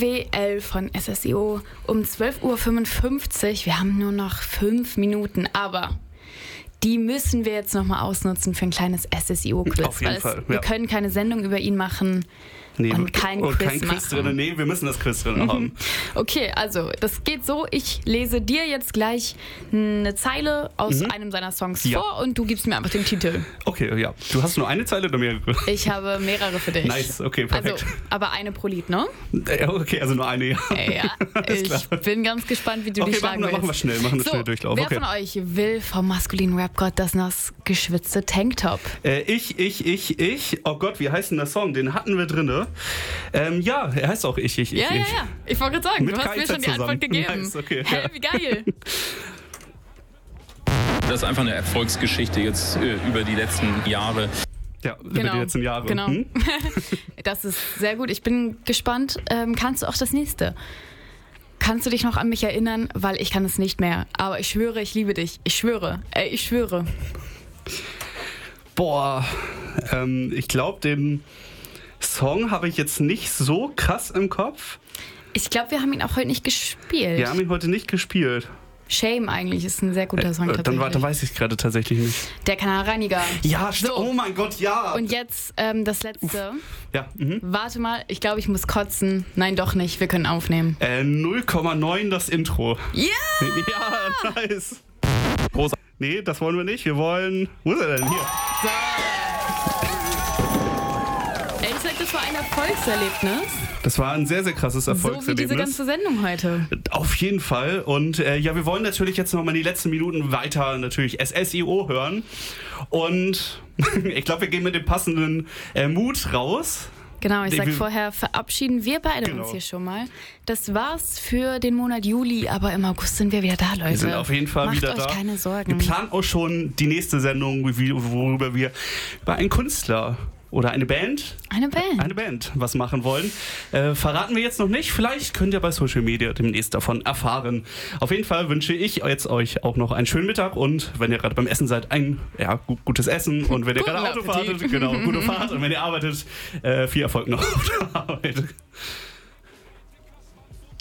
WWL von SSIO um 12:55 Uhr. Wir haben nur noch 5 Minuten, aber die müssen wir jetzt nochmal ausnutzen für ein kleines SSIO-Quiz. Auf jeden Fall, ja. Wir können keine Sendung über ihn machen. Und kein Quiz drin. Nee, wir müssen das Quiz drin haben. Okay, also das geht so, ich lese dir jetzt gleich eine Zeile aus einem seiner Songs vor und du gibst mir einfach den Titel. Okay, ja. Du hast nur eine Zeile oder mehrere? Ich habe mehrere für dich. Nice, okay, perfekt. Also, aber eine pro Lied, ne? Okay, also nur eine, ja. Ja, ich bin ganz gespannt, wie du dich schlagen willst. Machen wir schnell Durchlauf. Wer von euch will vom maskulinen Rap-Gott das nass geschwitzte Tanktop? Ich. Oh Gott, wie heißt denn der Song? Den hatten wir drinne. Ja, er heißt auch ich. Ja. Ich wollte gerade sagen, mit du hast mir schon die Antwort gegeben. Nice, okay, hä, wie geil. Das ist einfach eine Erfolgsgeschichte jetzt über die letzten Jahre. Ja, über die letzten Jahre. Genau. Das ist sehr gut. Ich bin gespannt. Kannst du auch das nächste? Kannst du dich noch an mich erinnern? Weil ich kann es nicht mehr. Aber ich schwöre, ich liebe dich. Ich schwöre. Ich schwöre. Boah, ich glaube, den Song habe ich jetzt nicht so krass im Kopf. Ich glaube, wir haben ihn auch heute nicht gespielt. Wir haben ihn heute nicht gespielt. Shame eigentlich ist ein sehr guter Song tatsächlich. Dann weiß ich es gerade tatsächlich nicht. Der Kanalreiniger. Ja, so. Oh mein Gott, ja. Und jetzt das letzte. Ja. Warte mal, ich glaube, ich muss kotzen. Nein, doch nicht. Wir können aufnehmen. 0,9 das Intro. Ja! Ja, nice. Groß. Nee, das wollen wir nicht. Wir wollen... Wo ist er denn? Hier. So. Ich sag, das war ein Erfolgserlebnis. Das war ein sehr, sehr krasses Erfolgserlebnis. So wie diese ganze Sendung heute. Auf jeden Fall. Und wir wollen natürlich jetzt nochmal die letzten Minuten weiter natürlich SSIO hören. Und ich glaube, wir gehen mit dem passenden Mut raus. Genau, ich sag vorher, verabschieden wir beide uns hier schon mal. Das war's für den Monat Juli, aber im August sind wir wieder da, Leute. Wir sind auf jeden Fall wieder da. Macht euch keine Sorgen. Wir planen auch schon die nächste Sendung, worüber wir über einen Künstler oder eine Band was machen wollen. Verraten wir jetzt noch nicht. Vielleicht könnt ihr bei Social Media demnächst davon erfahren. Auf jeden Fall wünsche ich jetzt euch auch noch einen schönen Mittag und wenn ihr gerade beim Essen seid, ein gutes Essen und wenn ihr gerade Auto fahrt, gute Fahrt und wenn ihr arbeitet, viel Erfolg noch auf der Arbeit.